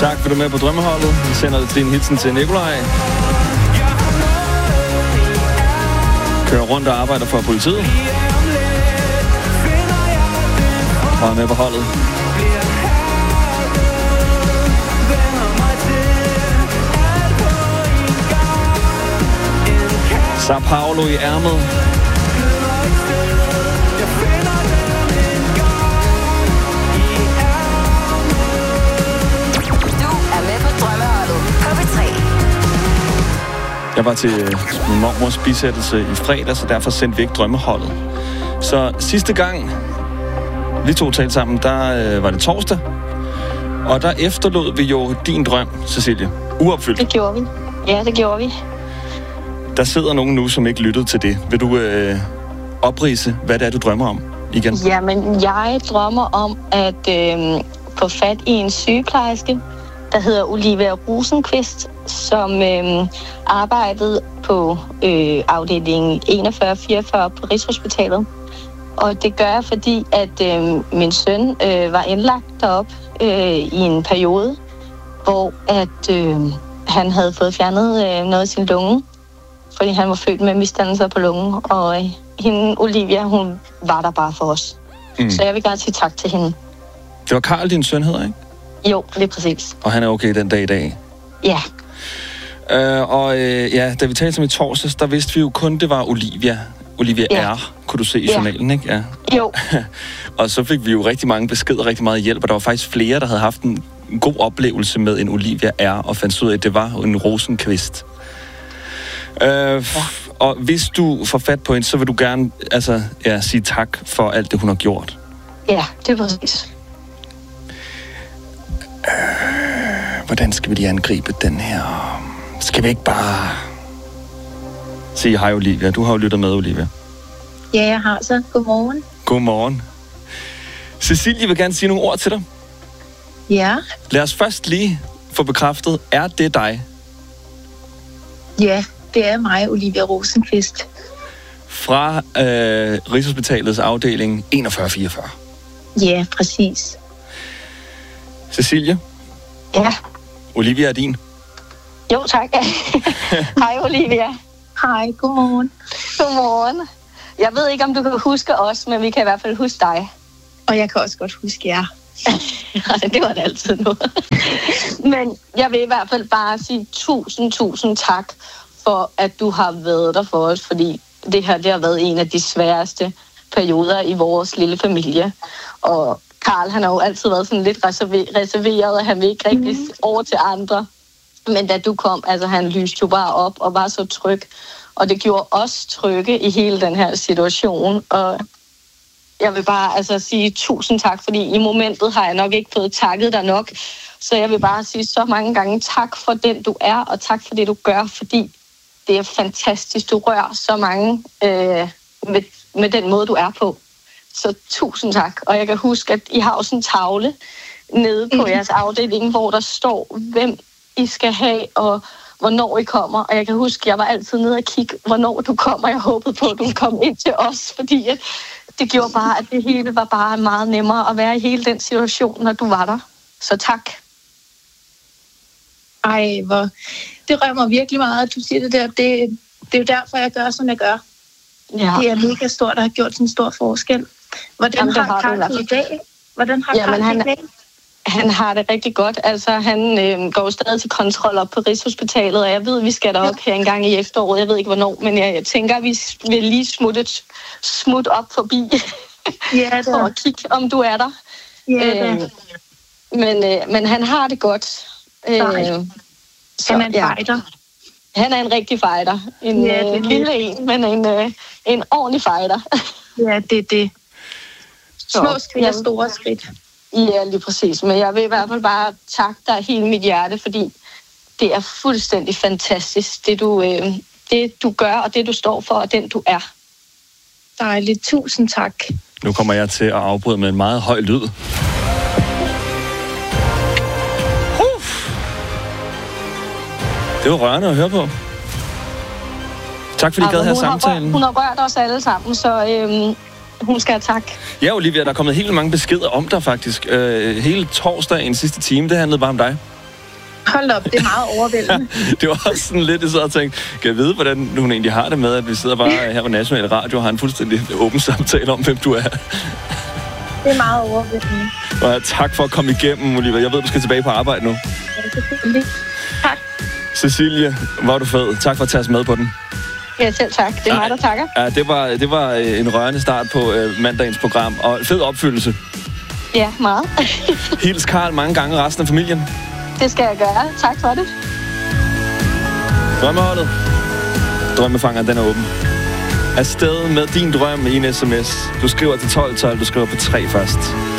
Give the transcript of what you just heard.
Tak, for du er med på Drømmeholdet. Vi sender din hilsen til Nikolaj. Kører rundt og arbejder for politiet. Og er med på holdet. Sao Paulo i ærmet. Jeg var til min mormors bisættelse i fredag, så derfor sendte vi ikke Drømmeholdet. Så sidste gang vi to talte sammen, der var det torsdag. Og der efterlod vi jo din drøm, Cecilie. Uopfyldt. Det gjorde vi. Ja, det gjorde vi. Der sidder nogen nu, som ikke lyttede til det. Vil du opridse, hvad det er, du drømmer om igen? Jamen, jeg drømmer om at få fat i en sygeplejerske, der hedder Olivia Rosenqvist, som arbejdede på afdelingen 4144 på Rigshospitalet. Og det gør jeg, fordi at min søn var indlagt deroppe i en periode, hvor at han havde fået fjernet noget af sin lunge, fordi han var født med misdannelser på lungen. Og hende, Olivia, hun var der bare for os. Så jeg vil gerne sige tak til hende. Det var Karl, din søn hedder, ikke? Jo, det er præcis. Og han er okay den dag i dag? Ja. Da vi talte om i torsdags, der vidste vi jo kun, det var Olivia. Olivia R, kunne du se i journalen, ikke? Ja. Jo. Og så fik vi jo rigtig mange beskeder, rigtig meget hjælp, og der var faktisk flere, der havde haft en god oplevelse med en Olivia R, og fandt ud af, at det var en Rosenqvist. Og hvis du får fat på hende, så vil du gerne sige tak for alt det, hun har gjort. Ja, det er præcis. Hvordan skal vi lige angribe den her? Skal vi ikke bare sige hej, Olivia? Du har jo lyttet med, Olivia. Ja, jeg har så. Godmorgen. Godmorgen. Cecilie vil gerne sige nogle ord til dig. Ja. Lad os først lige få bekræftet, er det dig? Ja, det er mig, Olivia Rosenqvist. Fra Rigshospitalets afdeling 4144. Ja, præcis. Cecilie? Ja. Olivia er din. Jo, tak. Hej, Olivia. Hej, godmorgen. Godmorgen. Jeg ved ikke, om du kan huske os, men vi kan i hvert fald huske dig. Og jeg kan også godt huske jer. Det var det altid nu. Men jeg vil i hvert fald bare sige tusind tak for, at du har været der for os, fordi det har været en af de sværeste perioder i vores lille familie. Og Karl, han har jo altid været sådan lidt reserveret, og han vil ikke rigtig over til andre. Men da du kom, han lyste jo bare op og var så tryg. Og det gjorde os trygge i hele den her situation. Og jeg vil bare sige tusind tak, fordi i momentet har jeg nok ikke fået takket dig nok. Så jeg vil bare sige så mange gange tak for den, du er, og tak for det, du gør, fordi det er fantastisk. Du rører så mange med den måde, du er på. Så tusind tak. Og jeg kan huske, at I har også en tavle nede på jeres afdeling, hvor der står, hvem I skal have, og hvornår I kommer. Og jeg kan huske, at jeg var altid nede og kigge, hvornår du kommer. Jeg håbede på, at du kom ind til os, fordi det gjorde bare, at det hele var bare meget nemmere at være i hele den situation, når du var der. Så tak. Ej, det rører mig virkelig meget, at du siger det der. Det er jo derfor, jeg gør, som jeg gør. Ja. Det er mega stort, der har gjort sådan en stor forskel. Hvordan har Karl i dag? Hvordan har Karl i dag? Han har det rigtig godt. Han går stadig til kontrol op på Rigshospitalet, og jeg ved, at vi skal derop her en gang i efteråret. Jeg ved ikke, hvornår, men jeg tænker, at vi vil lige smut op forbi for at kigge, om du er der. Men han har det godt. Han er en fighter. Han er en rigtig fighter. En lille en, men en ordentlig fighter. Ja, det er det. Små skridt og store skridt. Ja, lige præcis. Men jeg vil i hvert fald bare takke dig hele mit hjerte, fordi det er fuldstændig fantastisk, det du gør, og det du står for, og den du er. Dejligt. Tusind tak. Nu kommer jeg til at afbryde med en meget høj lyd. Det var rørende at høre på. Tak fordi I gad her samtalen. Hun har rørt os alle sammen, så hun skal have tak. Ja, Olivia, der er kommet helt mange beskeder om dig faktisk. Hele torsdag, en sidste time, det handlede bare om dig. Hold op, det er meget overvældende. Det var også sådan lidt, jeg sad og tænkte, kan jeg vide, hvordan hun egentlig har det med, at vi sidder bare her på National Radio og har en fuldstændig åben samtale om, hvem du er. Det er meget overvældende. Og tak for at komme igennem, Olivia. Jeg ved, du skal tilbage på arbejde nu. Ja, selvfølgelig. Tak. Cecilie, hvor er du fed. Tak for at tage os med på den. Ja, selv tak. Det er mig, der takker. Ja, det var en rørende start på mandagens program, og fed opfyldelse. Ja, meget. Hils Karl mange gange resten af familien. Det skal jeg gøre. Tak for det. Drømmeholdet. Drømmefangeren, den er åben. Afsted med din drøm i en sms. Du skriver til 1212, du skriver på 3 først.